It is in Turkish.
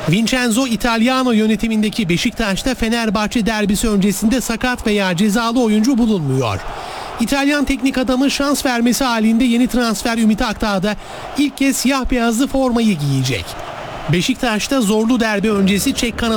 Vincenzo Italiano yönetimindeki Beşiktaş'ta Fenerbahçe derbisi öncesinde sakat veya cezalı oyuncu bulunmuyor. İtalyan teknik adamı şans vermesi halinde yeni transfer Ümit Akdağ da ilk kez siyah beyazlı formayı giyecek. Beşiktaş'ta zorlu derbi öncesi Çek kanadı